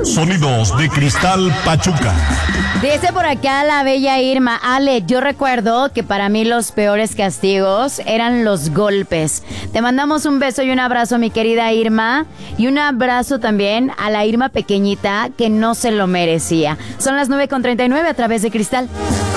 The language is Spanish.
Sonidos de Cristal Pachuca. Dice por acá la bella Irma: Ale, yo recuerdo que para mí los peores castigos eran los golpes. Te mandamos un beso y un abrazo, mi querida Irma, y un abrazo también a la Irma pequeñita que no se lo merecía. Son las 9:39 a través de Cristal.